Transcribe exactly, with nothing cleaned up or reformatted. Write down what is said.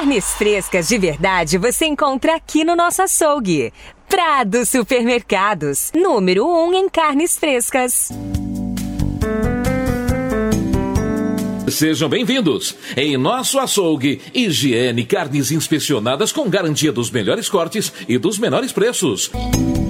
Carnes frescas de verdade você encontra aqui no nosso açougue. Prado Supermercados, número um em carnes frescas. Sejam bem-vindos. Em nosso açougue, higiene, carnes inspecionadas com garantia dos melhores cortes e dos menores preços.